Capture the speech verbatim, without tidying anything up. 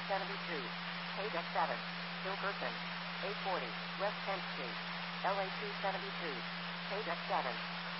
seventy-two, page X seven, Gilbertson, eight forty, West tenth Street, L A two seventy-two, page X seven.